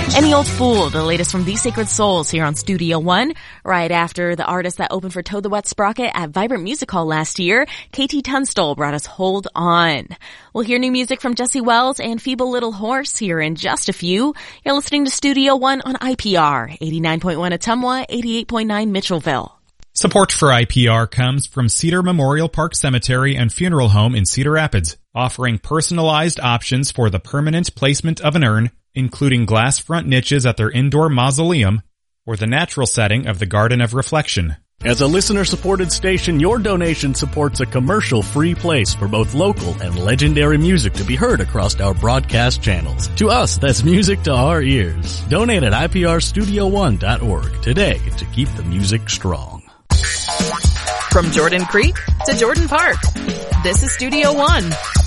Any Old Fool, the latest from These Sacred Souls here on Studio One, right after the artist that opened for Toad the Wet Sprocket at Vibrant Music Hall last year, KT Tunstall brought us Hold On. We'll hear new music from Jesse Wells and Feeble Little Horse here in just a few. You're listening to Studio One on IPR, 89.1 Ottumwa, 88.9 Mitchellville. Support for IPR comes from Cedar Memorial Park Cemetery and Funeral Home in Cedar Rapids, offering personalized options for the permanent placement of an urn, including glass front niches at their indoor mausoleum, or the natural setting of the Garden of Reflection. As a listener-supported station, your donation supports a commercial-free place for both local and legendary music to be heard across our broadcast channels. To us, that's music to our ears. Donate at iprstudio1.org today to keep the music strong. From Jordan Creek to Jordan Park, this is Studio One